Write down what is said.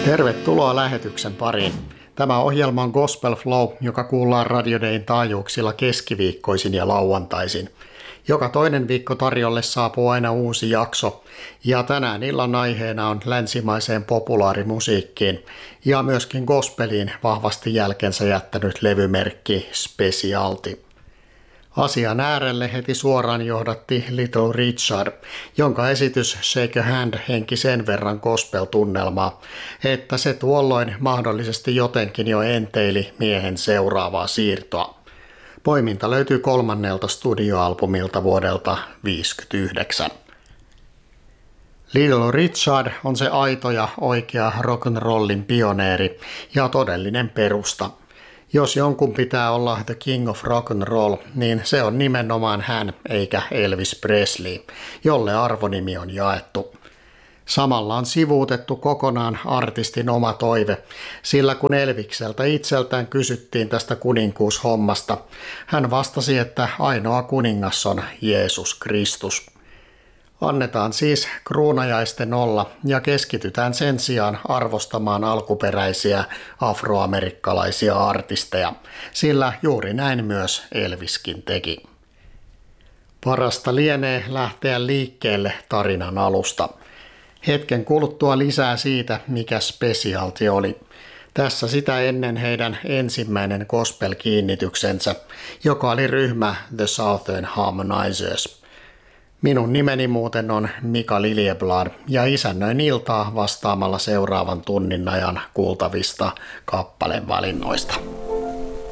Tervetuloa lähetyksen pariin. Tämä ohjelma on Gospel Flow, joka kuullaan Radio Dayn taajuuksilla keskiviikkoisin ja lauantaisin. Joka toinen viikko tarjolle saapuu aina uusi jakso, ja tänään illan aiheena on länsimaiseen populaarimusiikkiin ja myöskin gospeliin vahvasti jälkensä jättänyt levymerkki Specialty. Asian äärelle heti suoraan johdatti Little Richard, jonka esitys Shake a Hand henki sen verran gospel-tunnelmaa, että se tuolloin mahdollisesti jotenkin jo enteili miehen seuraavaa siirtoa. Poiminta löytyy 3. studioalbumilta vuodelta 1959. Little Richard on se aito ja oikea rock'n'rollin pioneeri ja todellinen perusta. Jos jonkun pitää olla the king of rock'n'roll, niin se on nimenomaan hän eikä Elvis Presley, jolle arvonimi on jaettu. Samalla on sivuutettu kokonaan artistin oma toive, sillä kun Elvikseltä itseltään kysyttiin tästä kuninkuushommasta, hän vastasi, että ainoa kuningas on Jeesus Kristus. Annetaan siis kruunajaisten olla ja keskitytään sen sijaan arvostamaan alkuperäisiä afroamerikkalaisia artisteja, sillä juuri näin myös Elviskin teki. Parasta lienee lähteä liikkeelle tarinan alusta. Hetken kuluttua lisää siitä, mikä Specialty oli. Tässä sitä ennen heidän ensimmäinen gospel-kiinnityksensä, joka oli ryhmä The Southern Harmonizers. Minun nimeni muuten on Mika Liljeblad ja isännöin iltaa vastaamalla seuraavan tunnin ajan kuultavista kappalevalinnoista.